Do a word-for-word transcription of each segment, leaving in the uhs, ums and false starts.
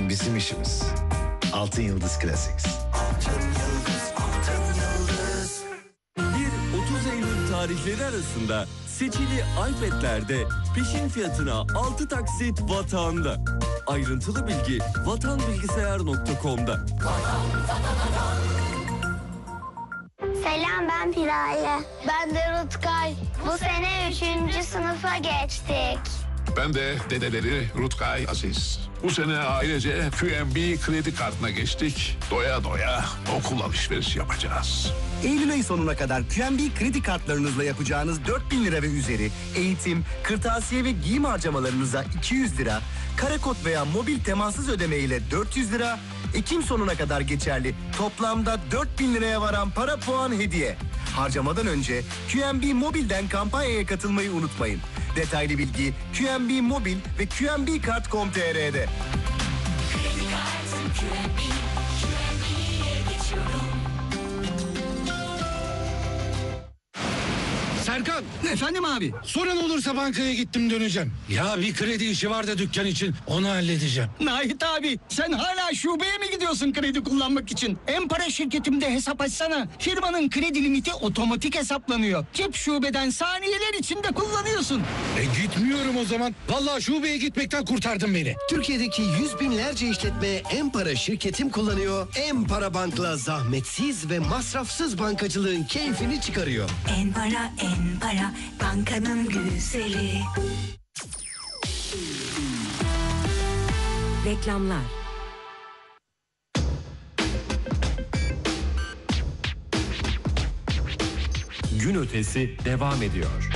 bizim işimiz. Altın Yıldız Classics. bir otuz Eylül tarihleri arasında seçili iPad'lerde peşin fiyatına altı taksit Vatan'da. Ayrıntılı bilgi vatan bilgisayar nokta com'da. Selam, ben Piraye. Ben de Rutkay. Bu sene üçüncü sınıfa geçtik. Ben de dedeleri Rutkay Aziz. Bu sene ailece Q N B kredi kartına geçtik. Doya doya okul alışveriş yapacağız. Eylül ayı sonuna kadar Q N B kredi kartlarınızla yapacağınız dört bin lira ve üzeri eğitim, kırtasiye ve giyim harcamalarınıza iki yüz lira, karekod veya mobil temassız ödeme ile dört yüz lira, Ekim sonuna kadar geçerli toplamda dört bin liraya varan para puan hediye. Harcamadan önce Q N B Mobil'den kampanyaya katılmayı unutmayın. Detaylı bilgi Q N B Mobil ve Q N B Kart nokta com nokta t r'de. Kredi kartım Q N B, Q N B'ye geçiyorum. Serkan. Efendim abi. Sorun olursa bankaya gittim döneceğim. Ya bir kredi işi var da dükkan için, onu halledeceğim. Nahit abi, sen hala şubeye mi gidiyorsun kredi kullanmak için? En-Para şirketimde hesap açsana. Firmanın kredi limiti otomatik hesaplanıyor. Cep şubeden saniyeler içinde kullanıyorsun. E gitmiyorum o zaman. Vallahi şubeye gitmekten kurtardın beni. Türkiye'deki yüz binlerce işletme En-Para şirketim kullanıyor. En-Para Bank'la zahmetsiz ve masrafsız bankacılığın keyfini çıkarıyor. En-Para, En-Para, bankanın güzeli. Reklamlar. Gün ötesi devam ediyor.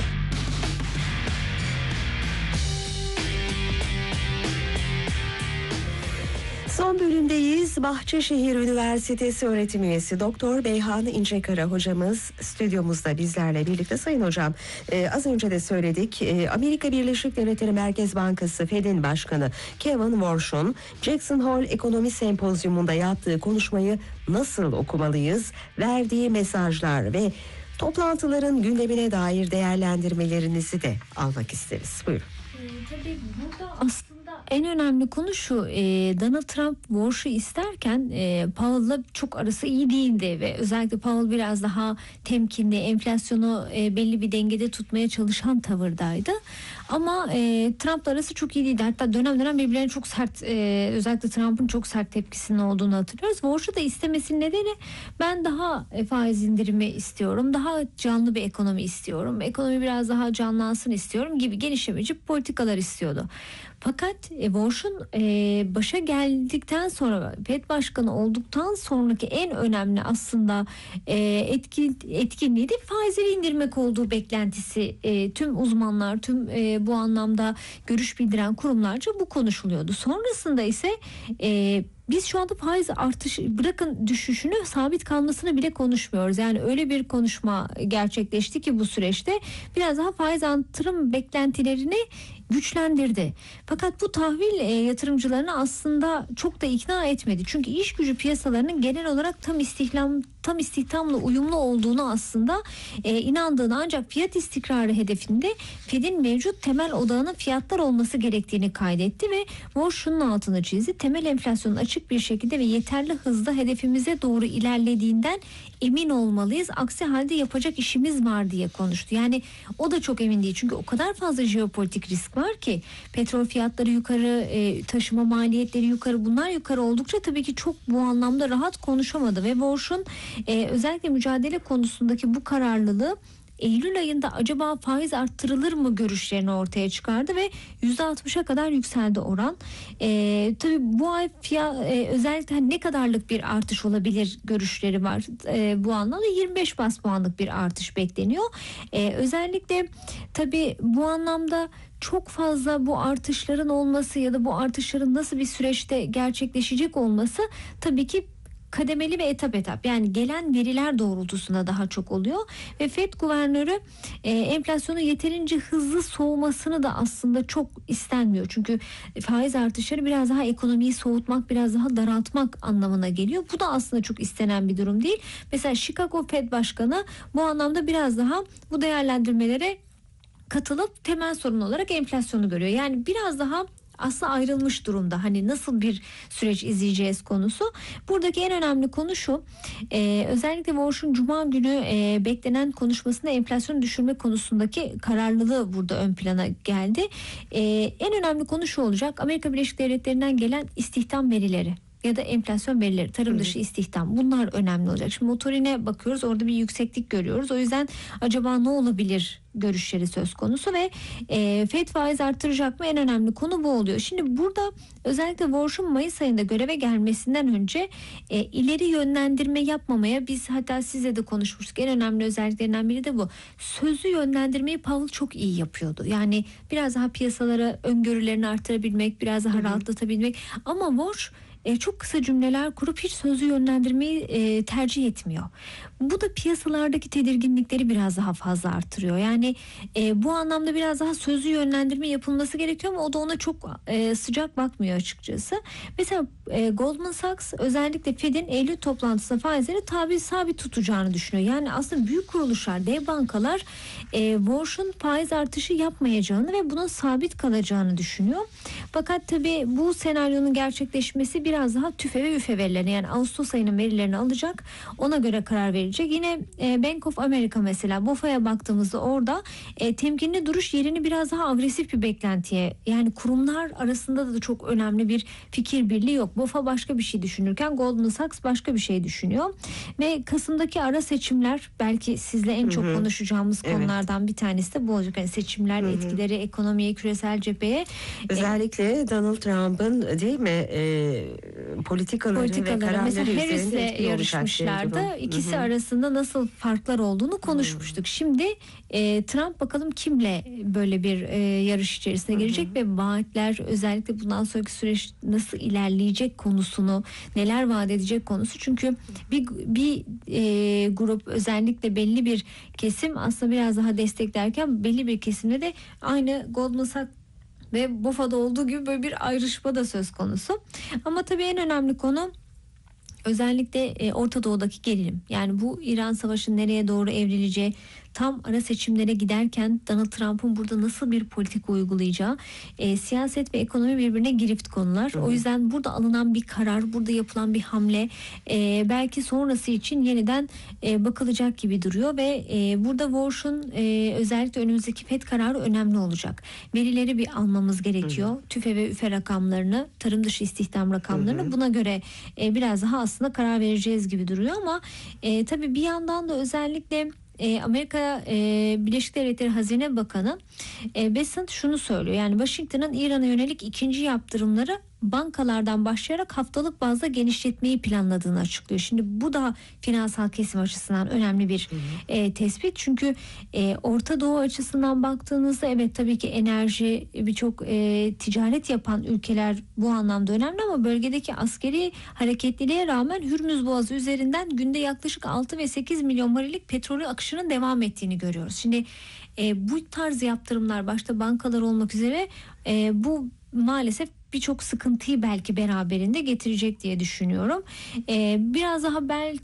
Son bölümdeyiz. Bahçeşehir Üniversitesi öğretim üyesi Doktor Beyhan İncekara hocamız stüdyomuzda bizlerle birlikte. Sayın hocam, e, az önce de söyledik. E, Amerika Birleşik Devletleri Merkez Bankası Fed'in başkanı Kevin Warsh'un Jackson Hole Ekonomi Sempozyumunda yaptığı konuşmayı nasıl okumalıyız? Verdiği mesajlar ve toplantıların gündemine dair değerlendirmelerinizi de almak isteriz. Buyurun. Ee, tabii burada aslında en önemli konu şu, e, Donald Trump Warsh'u isterken e, Powell'la çok arası iyi değildi ve özellikle Powell biraz daha temkinli, enflasyonu e, belli bir dengede tutmaya çalışan tavırdaydı. Ama e, Trump'la arası çok iyi değildi. Hatta dönem dönem birbirlerine çok sert, e, özellikle Trump'ın çok sert tepkisinin olduğunu hatırlıyoruz. Warsh'u da istemesinin nedeni, ben daha e, faiz indirimi istiyorum, daha canlı bir ekonomi istiyorum, ekonomi biraz daha canlansın istiyorum gibi genişlemeci politikalar istiyordu. Fakat e, Warsh'un e, başa geldikten sonra, Fed Başkanı olduktan sonraki en önemli aslında e, etkin, etkinliği de faizleri indirmek olduğu beklentisi. E, tüm uzmanlar, tüm e, bu anlamda görüş bildiren kurumlarca bu konuşuluyordu. Sonrasında ise e, biz şu anda faiz artışı, bırakın düşüşünü, sabit kalmasını bile konuşmuyoruz. Yani öyle bir konuşma gerçekleşti ki bu süreçte biraz daha faiz artırım beklentilerini güçlendirdi. Fakat bu tahvil e, yatırımcılarını aslında çok da ikna etmedi. Çünkü iş gücü piyasalarının genel olarak tam istihdam tam istihdamla uyumlu olduğunu aslında e, inandığını, ancak fiyat istikrarı hedefinde Fed'in mevcut temel odağının fiyatlar olması gerektiğini kaydetti ve Warsh şunun altını çizdi: temel enflasyonun açık bir şekilde ve yeterli hızda hedefimize doğru ilerlediğinden emin olmalıyız. Aksi halde yapacak işimiz var diye konuştu. Yani o da çok emin değil. Çünkü o kadar fazla jeopolitik risk var ki, petrol fiyatları yukarı, e, taşıma maliyetleri yukarı, bunlar yukarı oldukça tabii ki çok bu anlamda rahat konuşamadı ve Warsh'un e, özellikle mücadele konusundaki bu kararlılığı Eylül ayında acaba faiz arttırılır mı görüşlerini ortaya çıkardı ve yüzde altmışa kadar yükseldi oran. Ee, tabii bu ay fiyat, e, özellikle hani ne kadarlık bir artış olabilir görüşleri var. E, bu anlamda yirmi beş bas puanlık bir artış bekleniyor. E, özellikle tabii bu anlamda çok fazla bu artışların olması ya da bu artışların nasıl bir süreçte gerçekleşecek olması tabii ki kademeli ve etap etap, yani gelen veriler doğrultusunda daha çok oluyor ve Fed guvernörü e, enflasyonun yeterince hızlı soğumasını da aslında çok istenmiyor. Çünkü faiz artışları biraz daha ekonomiyi soğutmak, biraz daha daraltmak anlamına geliyor. Bu da aslında çok istenen bir durum değil. Mesela Chicago Fed Başkanı bu anlamda biraz daha bu değerlendirmelere katılıp temel sorun olarak enflasyonu görüyor. Yani biraz daha aslında ayrılmış durumda. Hani nasıl bir süreç izleyeceğiz konusu. Buradaki en önemli konu şu. E, özellikle Walsh'un Cuma günü e, beklenen konuşmasında enflasyonu düşürme konusundaki kararlılığı burada ön plana geldi. E, en önemli konu şu olacak. Amerika Birleşik Devletleri'nden gelen istihdam verileri ya da enflasyon verileri, tarım dışı istihdam, bunlar önemli olacak. Şimdi motorine bakıyoruz, orada bir yükseklik görüyoruz. O yüzden acaba ne olabilir görüşleri söz konusu ve e, Fed faiz artıracak mı, en önemli konu bu oluyor. Şimdi burada özellikle Walsh'un Mayıs ayında göreve gelmesinden önce e, ileri yönlendirme yapmamaya, biz hatta sizle de konuşmuştuk, en önemli özelliklerinden biri de bu. Sözlü yönlendirmeyi Powell çok iyi yapıyordu. Yani biraz daha piyasalara öngörülerini artırabilmek, biraz daha rahatlatabilmek, ama Walsh E, çok kısa cümleler kurup hiç sözlü yönlendirmeyi e, tercih etmiyor. Bu da piyasalardaki tedirginlikleri biraz daha fazla artırıyor. Yani e, bu anlamda biraz daha sözlü yönlendirme yapılması gerekiyor ama o da ona çok e, sıcak bakmıyor açıkçası. Mesela e, Goldman Sachs özellikle Fed'in Eylül toplantısında faizleri tabi sabit tutacağını düşünüyor. Yani aslında büyük kuruluşlar, dev bankalar e, Walsh'un faiz artışı yapmayacağını ve bunun sabit kalacağını düşünüyor. Fakat tabii bu senaryonun gerçekleşmesi biraz daha tüfe ve üfe verilerine, yani Ağustos ayının verilerini alacak, ona göre karar verecek. Yine e, Bank of America mesela, B O Fa'ya baktığımızda orada e, temkinli duruş yerini biraz daha agresif bir beklentiye, yani kurumlar arasında da çok önemli bir fikir birliği yok. B O F A başka bir şey düşünürken Goldman Sachs başka bir şey düşünüyor ve Kasım'daki ara seçimler belki sizle en çok Hı-hı. konuşacağımız evet. konulardan bir tanesi de bu olacak. Yani seçimler Hı-hı. etkileri ekonomiye, küresel cepheye. Özellikle e, Donald Trump'ın değil mi e, politikaları, politikaları ve kararları üzerinde etkili yarışmışlardı. İkisi Hı-hı. arasında nasıl farklar olduğunu konuşmuştuk. Hı-hı. Şimdi e, Trump bakalım kimle böyle bir e, yarış içerisine Hı-hı. girecek ve vaatler, özellikle bundan sonraki süreç nasıl ilerleyecek konusunu, neler vaat edecek konusu. Çünkü bir, bir e, grup, özellikle belli bir kesim aslında biraz daha desteklerken belli bir kesimde de aynı Goldman Sachs ve B O F A'da olduğu gibi böyle bir ayrışma da söz konusu. Ama tabii en önemli konu özellikle e, Orta Doğu'daki gerilim. Yani bu İran Savaşı'nın nereye doğru evrileceği, tam ara seçimlere giderken Donald Trump'ın burada nasıl bir politika uygulayacağı, e, siyaset ve ekonomi birbirine girift konular. Hı hı. O yüzden burada alınan bir karar, burada yapılan bir hamle e, belki sonrası için yeniden e, bakılacak gibi duruyor ve e, burada Walsh'un e, özellikle önümüzdeki Fed kararı önemli olacak. Verileri bir almamız gerekiyor. Hı hı. TÜFE ve üfe rakamlarını, tarım dışı istihdam rakamlarını, hı hı. buna göre e, biraz daha aslında karar vereceğiz gibi duruyor ama e, tabii bir yandan da özellikle E, Amerika e, Birleşik Devletleri Hazine Bakanı e, Bessent şunu söylüyor. Yani Washington'ın İran'a yönelik ikinci yaptırımları bankalardan başlayarak haftalık bazda genişletmeyi planladığını açıklıyor. Şimdi bu da finansal kesim açısından önemli bir hı hı. E, tespit. Çünkü e, Orta Doğu açısından baktığınızda evet tabii ki enerji, birçok e, ticaret yapan ülkeler bu anlamda önemli ama bölgedeki askeri hareketliliğe rağmen Hürmüz Boğazı üzerinden günde yaklaşık altı ve sekiz milyon varillik petrolü akışının devam ettiğini görüyoruz. Şimdi e, bu tarz yaptırımlar başta bankalar olmak üzere e, bu maalesef birçok sıkıntıyı belki beraberinde getirecek diye düşünüyorum. Ee, biraz daha belki